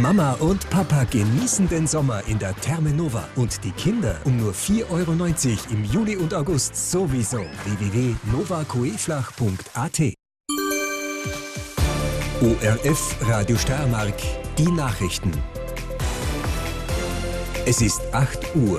Mama und Papa genießen den Sommer in der Therme Nova und die Kinder um nur 4,90 € im Juli und August sowieso. www.novacoeflach.at. ORF Radio Steiermark, die Nachrichten. Es ist 8 Uhr.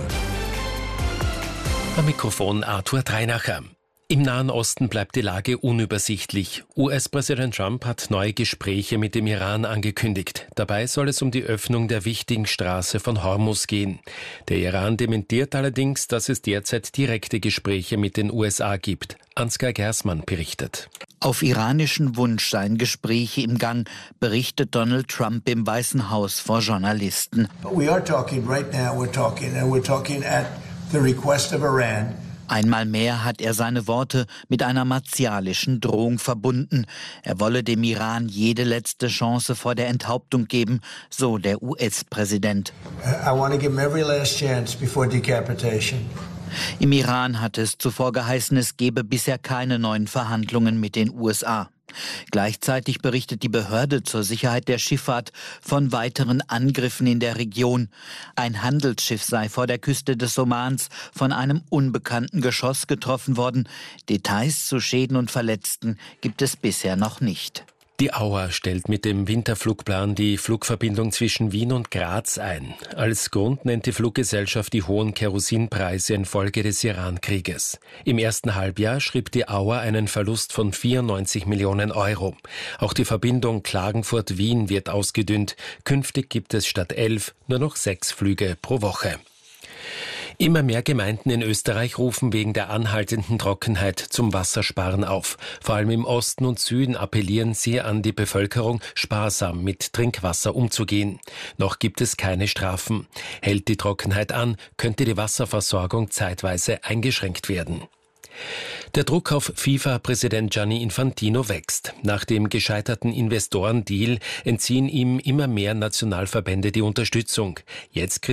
Am Mikrofon Arthur Dreinacher. Im Nahen Osten bleibt die Lage unübersichtlich. US-Präsident Trump hat neue Gespräche mit dem Iran angekündigt. Dabei soll es um die Öffnung der wichtigen Straße von Hormuz gehen. Der Iran dementiert allerdings, dass es derzeit direkte Gespräche mit den USA gibt. Ansgar Gersmann berichtet. Auf iranischen Wunsch seien Gespräche im Gang, berichtet Donald Trump im Weißen Haus vor Journalisten. We are talking right now, we're talking at the request of Iran. Einmal mehr hat er seine Worte mit einer martialischen Drohung verbunden. Er wolle dem Iran jede letzte Chance vor der Enthauptung geben, so der US-Präsident. I want to give him every last chance before decapitation. Im Iran hat es zuvor geheißen, es gebe bisher keine neuen Verhandlungen mit den USA. Gleichzeitig berichtet die Behörde zur Sicherheit der Schifffahrt von weiteren Angriffen in der Region. Ein Handelsschiff sei vor der Küste des Omans von einem unbekannten Geschoss getroffen worden. Details zu Schäden und Verletzten gibt es bisher noch nicht. Die Auer stellt mit dem Winterflugplan die Flugverbindung zwischen Wien und Graz ein. Als Grund nennt die Fluggesellschaft die hohen Kerosinpreise infolge des Iran-Krieges. Im ersten Halbjahr schrieb die Auer einen Verlust von 94 Millionen €. Auch die Verbindung Klagenfurt-Wien wird ausgedünnt. Künftig gibt es statt 11 nur noch 6 Flüge pro Woche. Immer mehr Gemeinden in Österreich rufen wegen der anhaltenden Trockenheit zum Wassersparen auf. Vor allem im Osten und Süden appellieren sie an die Bevölkerung, sparsam mit Trinkwasser umzugehen. Noch gibt es keine Strafen. Hält die Trockenheit an, könnte die Wasserversorgung zeitweise eingeschränkt werden. Der Druck auf FIFA-Präsident Gianni Infantino wächst. Nach dem gescheiterten Investorendeal entziehen ihm immer mehr Nationalverbände die Unterstützung. Jetzt